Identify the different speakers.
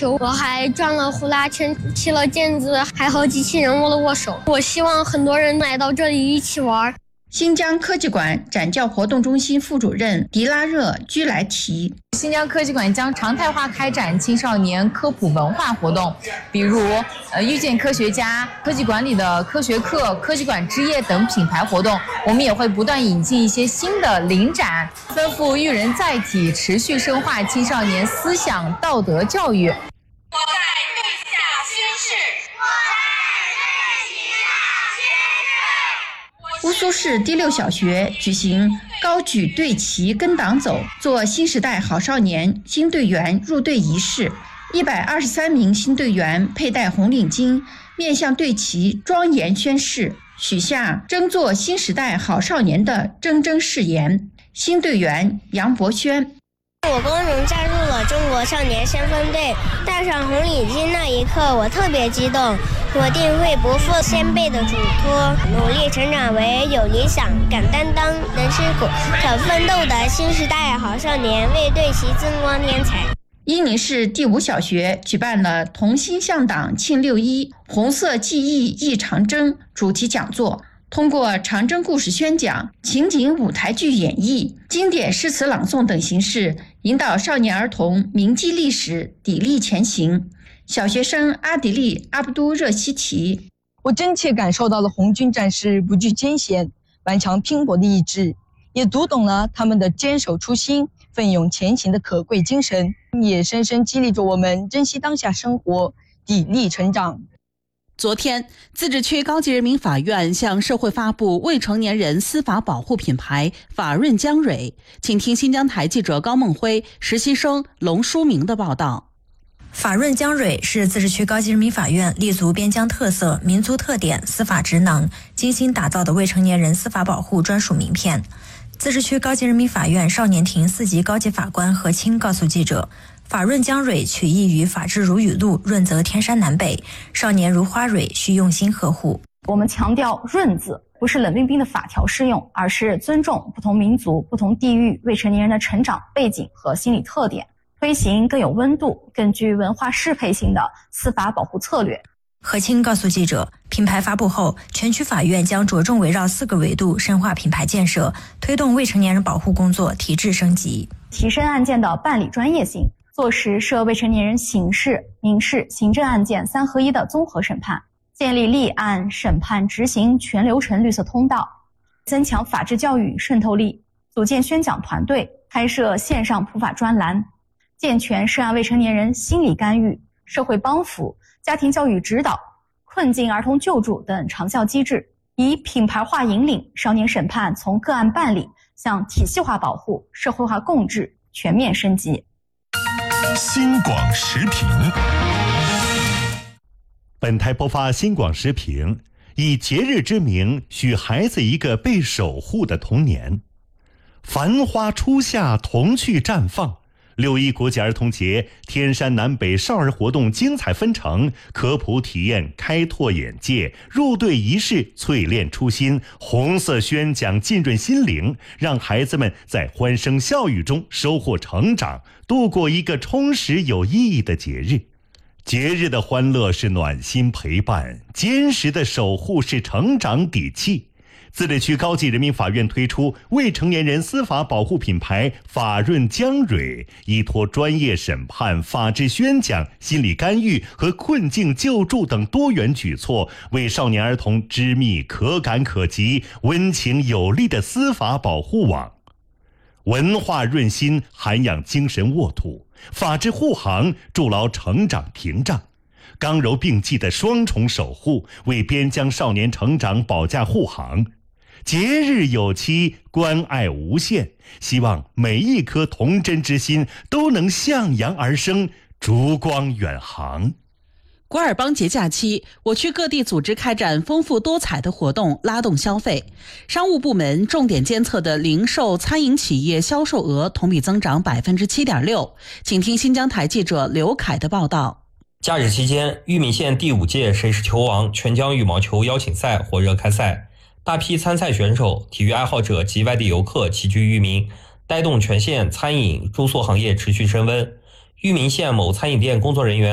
Speaker 1: 球，我还转了呼啦圈，踢了毽子，还和机器人握了握手。我希望很多人来到这里一起玩。
Speaker 2: 新疆科技馆展教活动中心副主任迪拉热居莱提，
Speaker 3: 新疆科技馆将常态化开展青少年科普文化活动，比如遇见科学家、科技馆里的科学课、科技馆之夜等品牌活动。我们也会不断引进一些新的临展，丰富育人载体，持续深化青少年思想道德教育。我
Speaker 4: 在瑞下宣誓，
Speaker 2: 乌苏市第6小学举行高举队旗跟党走，做新时代好少年新队员入队仪式。123名新队员佩戴红领巾，面向队旗庄严宣誓，许下争做新时代好少年的铮铮誓言。新队员杨博轩，
Speaker 5: 我光荣加入了中国少年先锋队，戴上红领巾那一刻，我特别激动。我定会不负先辈的嘱托，努力成长为有理想、敢担当、能吃苦、可奋斗的新时代好少年，为队旗增光添彩。
Speaker 2: 伊宁市第5小学举办了同心向党庆6·1红色记忆忆长征主题讲座，通过长征故事宣讲、情景舞台剧演绎、经典诗词朗诵等形式，引导少年儿童铭记历史，砥砺前行。小学生阿迪利·阿布都热西奇，
Speaker 6: 我真切感受到了红军战士不惧艰险、顽强拼搏的意志，也读懂了他们的坚守初心、奋勇前行的可贵精神，也深深激励着我们珍惜当下生活，砥砺成长。
Speaker 7: 昨天，自治区高级人民法院向社会发布未成年人司法保护品牌法润江蕊，请听新疆台记者高梦辉、实习生龙书明的报道。
Speaker 8: 法润江蕊是自治区高级人民法院立足边疆特色、民族特点、司法职能，精心打造的未成年人司法保护专属名片。自治区高级人民法院少年庭4级高级法官何清告诉记者，法润江蕊取意于法治如雨露，润泽天山南北，少年如花蕊，需用心呵护。
Speaker 9: 我们强调润字，不是冷冰冰的法条适用，而是尊重不同民族、不同地域未成年人的成长背景和心理特点，推行更有温度、更具文化适配性的司法保护策略。
Speaker 8: 何清告诉记者，品牌发布后，全区法院将着重围绕4个维度深化品牌建设，推动未成年人保护工作提质升级，
Speaker 9: 提升案件的办理专业性，做实涉未成年人刑事、民事、行政案件3合1的综合审判，建立立案、审判、执行全流程绿色通道，增强法治教育渗透力，组建宣讲团队，开设线上普法专栏，健全涉案未成年人心理干预、社会帮扶、家庭教育指导、困境儿童救助等长效机制，以品牌化引领少年审判从个案办理向体系化保护、社会化共治全面升级。
Speaker 10: 新广时评，本台播发新广时评，以节日之名许孩子一个被守护的童年。繁花初夏，童趣绽放。6·1国际儿童节，天山南北少儿活动精彩纷呈，科普体验开拓眼界，入队仪式淬炼初心，红色宣讲浸润心灵，让孩子们在欢声笑语中收获成长，度过一个充实有意义的节日。节日的欢乐是暖心陪伴，坚实的守护是成长底气。自治区高级人民法院推出未成年人司法保护品牌法润江蕊，依托专业审判、法治宣讲、心理干预和困境救助等多元举措，为少年儿童织密可感可及、温情有力的司法保护网。文化润心，涵养精神沃土；法治护航，筑牢成长屏障。刚柔并济的双重守护，为边疆少年成长保驾护航。节日有期，关爱无限，希望每一颗童真之心都能向阳而生，烛光远航。
Speaker 7: 古尔邦节假期，我区各地组织开展丰富多彩的活动，拉动消费。商务部门重点监测的零售餐饮企业销售额同比增长 7.6%。请听新疆台记者刘凯的报道。
Speaker 11: 假日期间，玉米县第5届谁是球王全疆羽毛球邀请赛火热开赛，大批参赛选手、体育爱好者及外地游客齐聚玉民，带动全县餐饮、住宿行业持续升温。玉民县某餐饮店工作人员